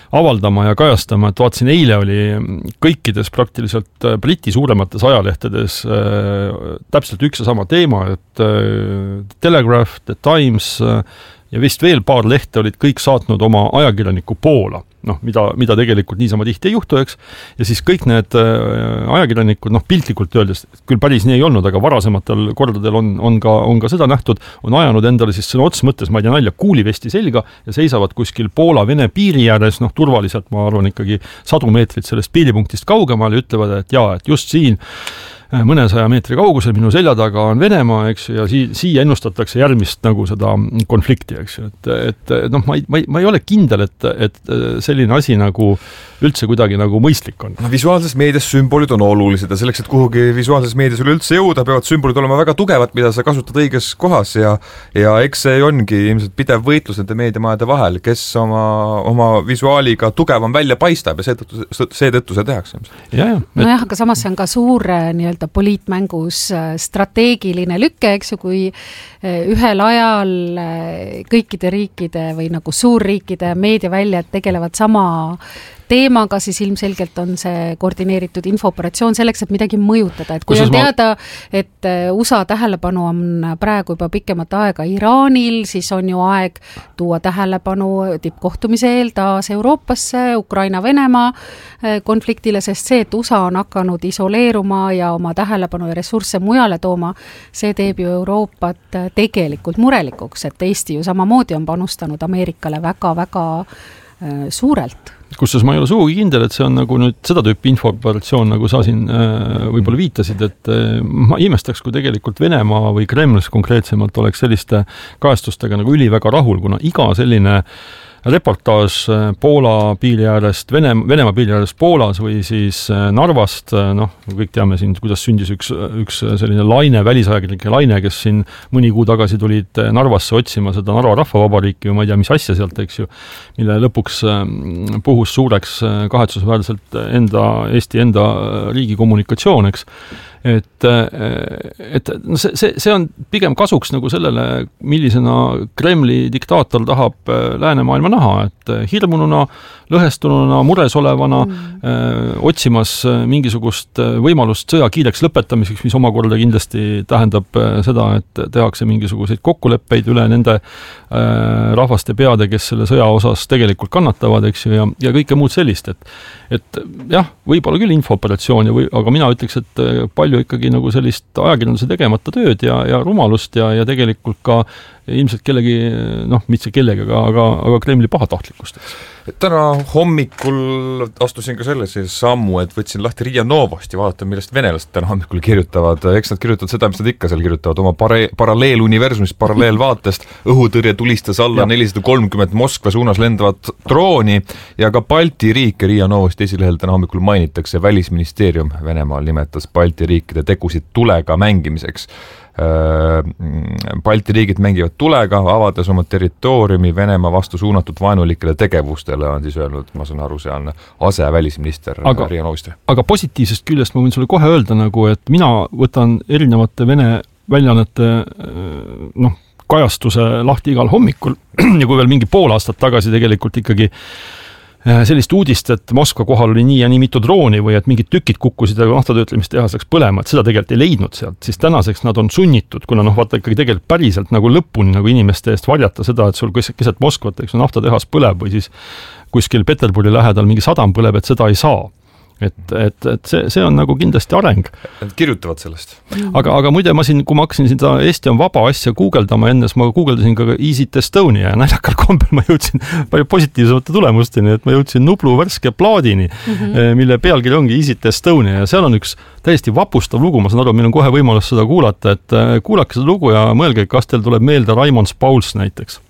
avaldama ja kajastama, et vaatasin, eile oli kõikides praktiliselt Briti suuremates ajalehtedes täpselt üks ja sama teema, et Telegraph, The Times ja vist veel paar lehte olid kõik saatnud oma ajakirjaniku Poola, mida tegelikult niisama tihti ei juhtu, eks. Ja siis kõik need ajakirjanikud, piltlikult öeldes, küll päris nii ei olnud, aga varasematel kordadel on ka seda nähtud, on ajanud endale siis sõna ots mõttes, ma ei tea nalja, kuulivesti selga ja seisavad kuskil Poola-Vene piiri ääres, turvaliselt, ma arvan, ikkagi 100 meetrit sellest piiripunktist kaugemal ja ütlevad, et jaa, et just siin mõnesaja meetri kaugusel minu selja taga on Venemaa, eks, ja siia ennustatakse järgmist nagu seda konflikti, eks. Ma ei ole kindel, et selline asi nagu üldse kuidagi nagu mõistlik on. Visuaalses meedias sümbolid on olulised ja selleks, et kuhugi visuaalses meedias üleüldse jõuda, peavad sümbolid olema väga tugevad, mida sa kasutad õiges kohas ja eks see ongi ilmselt pidev võitlus nende meediamajade vahel, kes oma visuaaliga tugevam välja paistab ja seetõttu see tehakse. Nojah, aga samas see on ka suur poliitmängus strateegiline lükke, eks ju, kui ühel ajal kõikide riikide või nagu suurriikide meediaväljad tegelevad sama teemaga, siis ilmselgelt on see koordineeritud infooperatsioon selleks, et midagi mõjutada. Et kui on teada, et USA tähelepanu on praegu juba pikemat aega Iraanil, siis on ju aeg tuua tähelepanu tippkohtumise eel taas Euroopasse, Ukraina-Venemaa konfliktile, sest see, et USA on hakanud isoleeruma ja oma tähelepanu ja ressursse mujale tooma, see teeb ju Euroopat tegelikult murelikuks, et Eesti ju samamoodi on panustanud Ameerikale väga-väga suurelt. Kusjuures ma ei ole sugugi kindel, et see on nagu nüüd seda tüüpi infooperatsioon, nagu sa siin võib-olla viitasid, et ma imestaks, kui tegelikult Venemaa või Kremlis konkreetsemalt oleks selliste kajastustega nagu üliväga rahul, kuna iga selline reportaaž Poola piiri äärest, Venemaa piiri äärest Poolas või siis Narvast, kõik teame siin, kuidas sündis üks selline laine, välisajakirjanike laine, kes siin mõni kuu tagasi tulid Narvasse otsima seda Narva rahvavabariiki või ma ei tea, mis asja sealt, eks ju, mille lõpuks puhus suureks kahetsusväärselt Eesti enda riigi kommunikatsioon, eks. Et see on pigem kasuks nagu sellele, millisena Kremli diktaator tahab läänemaailma näha, et hirmununa, lõhestununa, mures olevana, otsimas mingisugust võimalust sõja kiireks lõpetamiseks, mis omakorda kindlasti tähendab seda, et tehakse mingisuguseid kokkuleppeid üle nende rahvaste peade, kes selle sõja osas tegelikult kannatavad, eks ju, ja kõike muud sellist, et jah, võib-olla küll infooperatsioon, aga mina ütleks, et palju ikkagi nagu sellist ajakirjanduse tegemata tööd ja rumalust ja tegelikult ka ilmselt kellegi, mitte kellegi, aga Kremli pahatahtlikkust. Täna hommikul astusin ka selle sammu, et võtsin lahti Riia Novosti vaadata, millest venelased täna hommikul kirjutavad. Eks nad kirjutavad seda, mis nad ikka seal kirjutavad, oma paralleeluniversumist, paralleelvaatest. Õhutõrje tulistas alla 430 Moskva suunas lendavat drooni ja ka Balti riike Riia Novosti esilehel täna hommikul mainitakse. Välisministeerium Venemaal nimetas Balti riikide tegusid tulega mängimiseks. Balti riigid mängivad tulega, avades oma territooriumi Venemaa vastu suunatud vaenulikele tegevustele, on siis öelnud, ma saan aru, see on asevälisminister Riia Novosti. Aga positiivsest küljest ma võin sulle kohe öelda, et mina võtan erinevate Vene väljaannete kajastuse lahti igal hommikul ja kui veel mingi pool aastat tagasi tegelikult ikkagi sellist uudist, et Moskva kohal oli nii ja nii mitu drooni või et mingid tükid kukkusid ja naftatöötlemistehas läks põlema, et seda tegelikult ei leidnud sealt, siis tänaseks nad on sunnitud, kuna vaata ikkagi tegelikult päriselt nagu lõpuni nagu inimeste eest varjata seda, et sul keset Moskvat, eks naftatehas põleb või siis kuskil Peterburi lähedal mingi sadam põleb, et seda ei saa. Et see on nagu kindlasti areng. Nad kirjutavad sellest. Aga muide, kui ma hakkasin seda Eesti on vaba asja guugeldama enne, ma guugeldasin ka Easy Estonia ja naljakal kombel ma jõudsin palju positiivsemate tulemusteni, et ma jõudsin Nublu värske plaadini, mille pealkiri ongi Easy Estonia ja seal on üks täiesti vapustav lugu, ma saan aru, meil on kohe võimalus seda kuulata, et kuulake seda lugu ja mõelge, kas teil tuleb meelde Raimond Pauls näiteks.